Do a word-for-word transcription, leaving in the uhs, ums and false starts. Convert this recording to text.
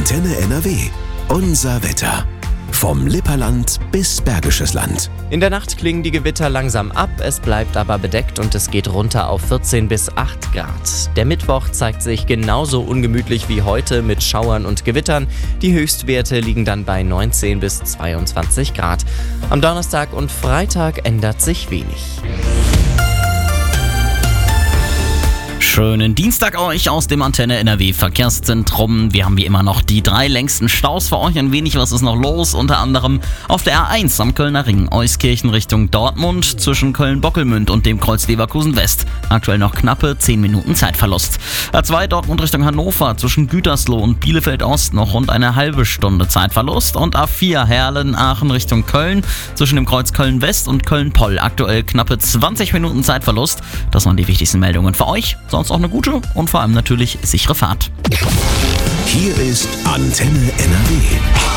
Antenne N R W. Unser Wetter. Vom Lipperland bis Bergisches Land. In der Nacht klingen die Gewitter langsam ab, es bleibt aber bedeckt und es geht runter auf vierzehn bis acht Grad. Der Mittwoch zeigt sich genauso ungemütlich wie heute mit Schauern und Gewittern. Die Höchstwerte liegen dann bei neunzehn bis zweiundzwanzig Grad. Am Donnerstag und Freitag ändert sich wenig. Schönen Dienstag euch aus dem Antenne N R W Verkehrszentrum. Wir haben wie immer noch die drei längsten Staus für euch. Ein wenig was ist noch los, unter anderem auf der R eins am Kölner Ring, Euskirchen Richtung Dortmund, zwischen Köln-Bockemünd und dem Kreuz Leverkusen West. Aktuell noch knappe zehn Minuten Zeitverlust. R zwei Dortmund Richtung Hannover, zwischen Gütersloh und Bielefeld Ost noch rund eine halbe Stunde Zeitverlust. Und A vier Herlen-Aachen Richtung Köln, zwischen dem Kreuz Köln West und Köln-Poll. Aktuell knappe zwanzig Minuten Zeitverlust. Das waren die wichtigsten Meldungen für euch. Sonst auch eine gute und vor allem natürlich sichere Fahrt. Hier ist Antenne N R W.